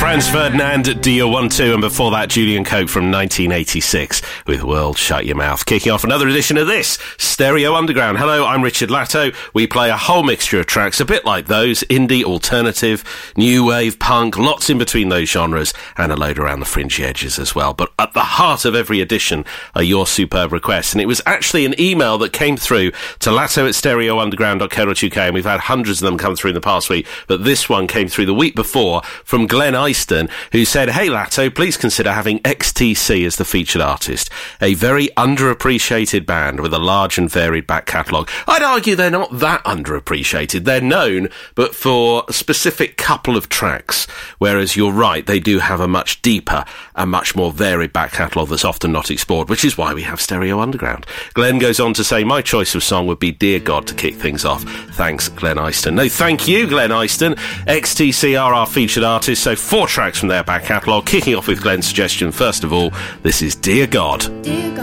Franz Ferdinand, Dia 1-2, and before that, Julian Coke from 1986 with World Shut Your Mouth. Kicking off another edition of this, Stereo Underground. Hello, I'm Richard Latto. We play a whole mixture of tracks, a bit like those, indie, alternative, new wave, punk, lots in between those genres, and a load around the fringy edges as well. But at the heart of every edition are your superb requests, and it was actually an email that came through to latto@stereounderground.co.uk, and we've had hundreds of them come through in the past week, but this one came through the week before from Glenn Eyston, who said, "Hey Latto, please consider having XTC as the featured artist. A very underappreciated band with a large and varied back catalogue." I'd argue they're not that underappreciated. They're known, but for a specific couple of tracks, whereas you're right, they do have a much deeper and much more varied back catalogue that's often not explored, which is why we have Stereo Underground. Glenn goes on to say, "My choice of song would be Dear God to kick things off." Thanks, Glenn Eyston. No, thank you, Glenn Eyston. XTC are our featured artists, so 4 tracks from their back catalogue, kicking off with Glenn's suggestion. First of all, this is Dear God. Dear God.